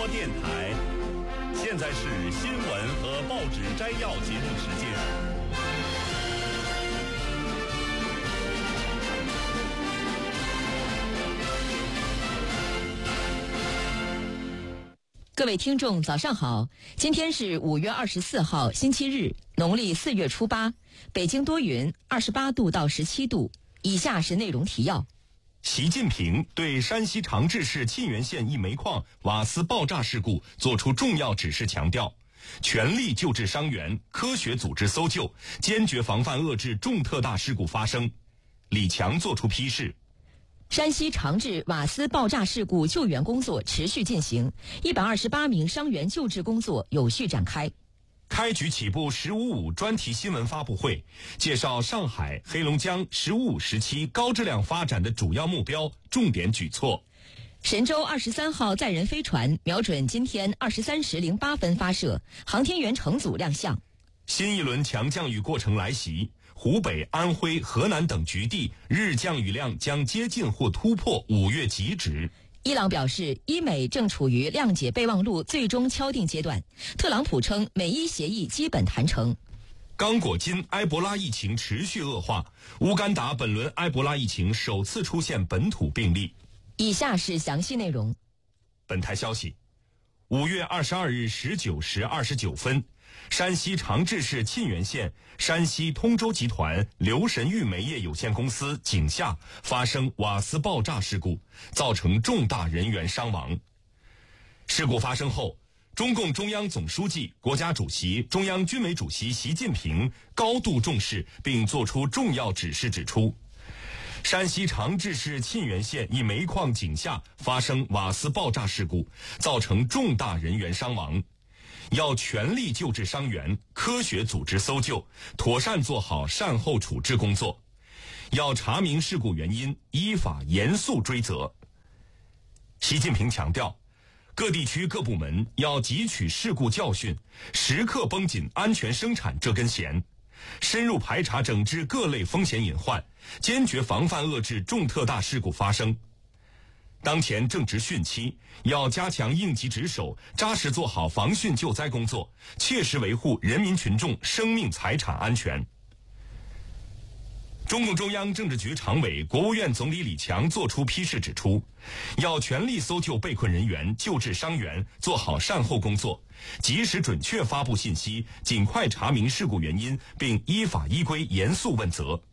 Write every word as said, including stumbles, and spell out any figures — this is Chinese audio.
播电台。现在是新闻和报纸摘要节目时间。 各位听众早上好，今天是五月二十四号星期日，农历四月初八，北京多云，二十八度到十七度。以下是内容提要。 习近平对山西长治市沁源县一煤矿瓦斯爆炸事故作出重要指示，强调全力救治伤员，科学组织搜救，坚决防范遏制重特大事故发生。李强作出批示。 山西长治瓦斯爆炸事故救援工作持续进行，一百二十八名伤员救治工作有序展开。 开局起步十五五专题新闻发布会，介绍上海、黑龙江十五五时期高质量发展的主要目标、重点举措。 神舟二十三号载人飞船瞄准今天二十三时零八分发射，航天员乘组亮相。 新一轮强降雨过程来袭，湖北、安徽、河南等局地日降雨量将接近或突破五月极值。 伊朗表示，伊美正处于谅解备忘录最终敲定阶段。特朗普称，美伊协议基本谈成。 刚果金埃博拉疫情持续恶化，乌干达本轮埃博拉疫情首次出现本土病例。 以下是详细内容。 本台消息，五月二十二日十九时二十九分，山西长治市沁源县山西通州集团留神玉煤业有限公司井下发生瓦斯爆炸事故，造成重大人员伤亡。事故发生后，中共中央总书记、国家主席、中央军委主席习近平高度重视并作出重要指示，指出山西长治市沁源县一煤矿井下发生瓦斯爆炸事故，造成重大人员伤亡，要全力救治伤员，科学组织搜救，妥善做好善后处置工作，要查明事故原因，依法严肃追责。习近平强调，各地区各部门要汲取事故教训，时刻绷紧安全生产这根弦，深入排查整治各类风险隐患，坚决防范遏制重特大事故发生。当前正值汛期，要加强应急值守，扎实做好防汛救灾工作，切实维护人民群众生命财产安全。中共中央政治局常委、国务院总理李强作出批示，指出要全力搜救被困人员，救治伤员，做好善后工作，及时准确发布信息，尽快查明事故原因，并依法依规严肃问责。